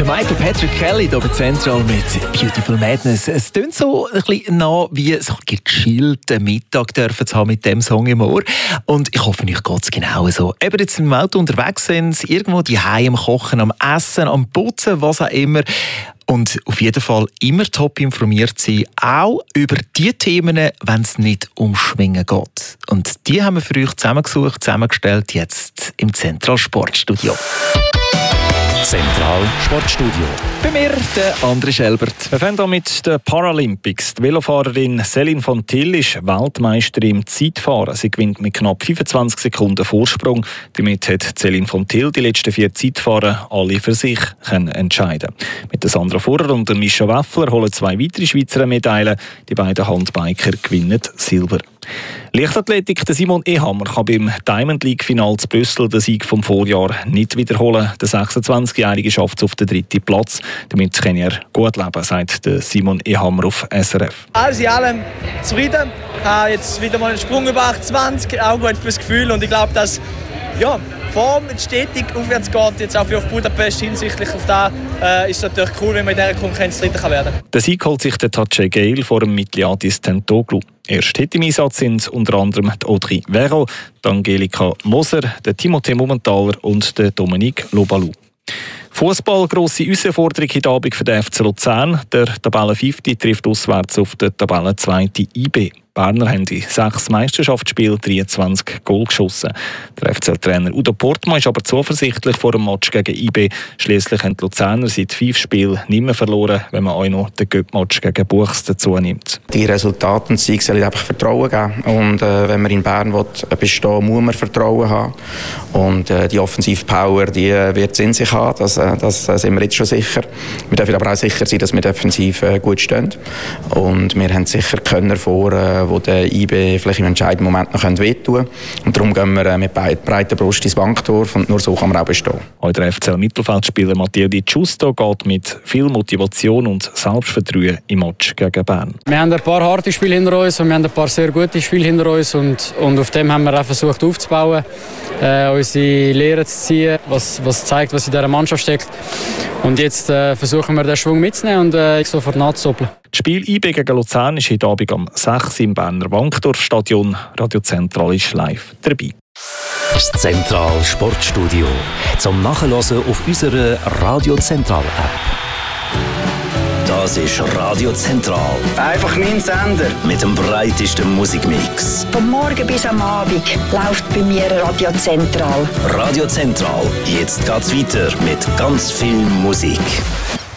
Michael Patrick Kelly hier bei Central mit Beautiful Madness. Es klingt so ein bisschen nach, wie so einen gechillten Mittag dürfen zu haben mit diesem Song im Ohr. Und ich hoffe, euch geht es genau so. Eben jetzt im Auto unterwegs sind, irgendwo daheim am Kochen, am Essen, am Putzen, was auch immer. Und auf jeden Fall immer top informiert sein, auch über die Themen, wenn es nicht um Schwingen geht. Und die haben wir für euch zusammengestellt, jetzt im Central Sportstudio. Zentral Sportstudio. Bei mir der André Schelbert. Wir fangen an mit den Paralympics. Die Velofahrerin Céline von Til ist Weltmeisterin im Zeitfahren. Sie gewinnt mit knapp 25 Sekunden Vorsprung. Damit hat Céline von Til die letzten 4 Zeitfahren alle für sich entscheiden. Mit der Sandra Furrer und der Mischa Weffler holen 2 weitere Schweizer Medaillen. Die beiden Handbiker gewinnen Silber. Leichtathletik, der Simon Ehammer kann beim Diamond League Final zu Brüssel den Sieg vom Vorjahr nicht wiederholen. Der 26-Jährige schafft es auf den 3. Platz. Damit kann er gut leben, sagt der Simon Ehammer auf SRF. Alles in allem zufrieden. Ich habe jetzt wieder mal einen Sprung über 28, auch gut fürs Gefühl. Und ich glaube, dass Form stetig aufwärts geht, jetzt auch auf Budapest hinsichtlich auf das, ist es natürlich cool, wenn man in dieser Konkurrenz Dritter werden kann. Der Sieg holt sich der Tatjay Geil vor dem Mitliadis Tentoglu. Erst heute im Einsatz sind unter anderem die Audrey Vero, die Angelika Moser, der Timothée Mumenthaler und der Dominique Lobalou. Fußball, grosse Herausforderung heute Abend für den FC Luzern. Der Tabellen-5. trifft auswärts auf den Tabellen-2. IB. Berner haben in 6 Meisterschaftsspielen 23 Goal geschossen. Der FCL-Trainer Udo Portmann ist aber zuversichtlich vor dem Match gegen IB. Schliesslich haben die Luzerner seit 5 Spielen nicht mehr verloren, wenn man auch noch den Cup-Match gegen Buchs dazu nimmt. Die Resultate und Siege sollen einfach Vertrauen geben. Und wenn man in Bern bestehen will, muss man Vertrauen haben. Und die Offensivpower, die wird es in sich haben. Das sind wir jetzt schon sicher. Wir dürfen aber auch sicher sein, dass wir defensiv gut stehen. Und wir haben sicher Könner vor, wo der IB vielleicht im entscheidenden Moment noch wehtun können. Und darum gehen wir mit breiter Brust ins Banktor und nur so kann man auch bestehen. Auch der FCL-Mittelfeldspieler Matteo Di Giusto geht mit viel Motivation und Selbstvertrauen im Match gegen Bern. Wir haben ein paar harte Spiele hinter uns und wir haben ein paar sehr gute Spiele hinter uns. Und auf dem haben wir auch versucht aufzubauen, unsere Lehren zu ziehen, was zeigt, was in dieser Mannschaft steckt. Und jetzt versuchen wir, den Schwung mitzunehmen und sofort nachzudoppeln. Das Spiel IB gegen Luzern ist heute Abend um 6 im Berner Wankdorfstadion. Radio Zentral ist live dabei. Das Zentral Sportstudio. Zum Nachhören auf unserer Radio Zentral App. Das ist Radio Zentral. Einfach mein Sender. Mit dem breitesten Musikmix. Vom Morgen bis am Abend läuft bei mir Radio Zentral. Radio Zentral. Jetzt geht's weiter mit ganz viel Musik.